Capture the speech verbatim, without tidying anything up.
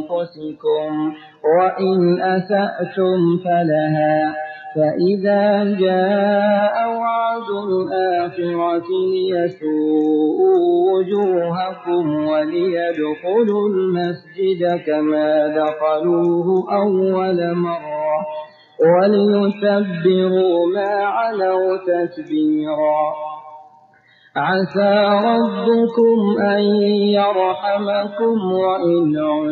أنفسكم وإن أسأتم فلها فإذا جاء وعد الآخرة ليسوءوا وجوهكم وليدخلوا المسجد كما دخلوه أول مرة وليتبروا ما علوا تتبيرا. عسى ربكم أن يرحمكم وإن